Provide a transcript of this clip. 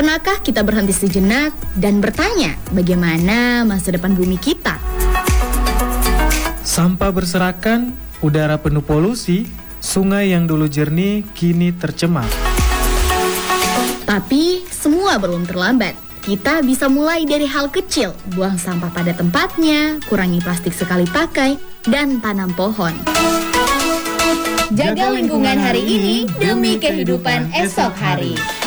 Pernahkah kita berhenti sejenak dan bertanya bagaimana masa depan bumi kita? Sampah berserakan, udara penuh polusi, sungai yang dulu jernih kini tercemar. Tapi semua belum terlambat. Kita bisa mulai dari hal kecil, buang sampah pada tempatnya, kurangi plastik sekali pakai, dan tanam pohon. Jaga lingkungan hari ini demi kehidupan esok hari.